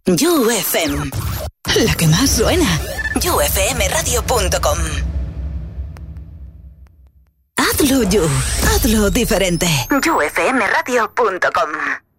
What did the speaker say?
You FM, la que más suena. YouFMradio.com. Hazlo You, hazlo diferente. YouFMradio.com.